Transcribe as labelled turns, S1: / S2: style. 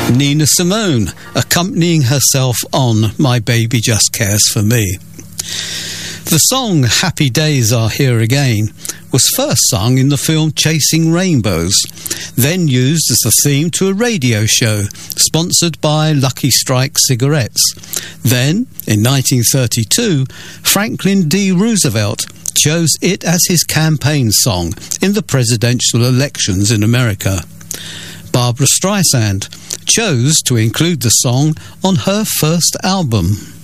S1: Nina Simone, accompanying herself on My Baby Just Cares for Me. The song Happy Days Are Here Again was first sung in the film Chasing Rainbows, then used as the theme to a radio show sponsored by Lucky Strike cigarettes. Then, in 1932, Franklin D. Roosevelt chose it as his campaign song in the presidential elections in America. Barbra Streisand chose to include the song on her first album.